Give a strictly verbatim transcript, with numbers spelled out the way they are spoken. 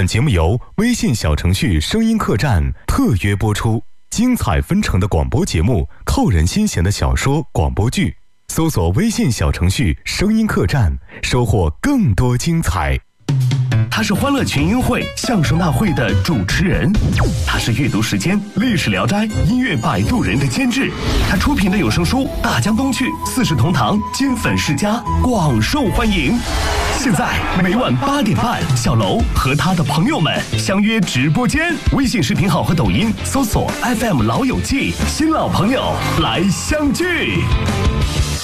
本节目由微信小程序声音客栈特约播出，精彩纷呈的广播节目，扣人心弦的小说广播剧，搜索微信小程序声音客栈，收获更多精彩。 他是欢乐群英会相声大会的主持人，他是阅读时间历史聊斋音乐摆渡人的监制，他出品的有声书《大江东去》四世同堂金粉世家广受欢迎。现在每晚八点半，小楼和他的朋友们相约直播间，微信视频号和抖音搜索 F M 老友记，新老朋友来相聚。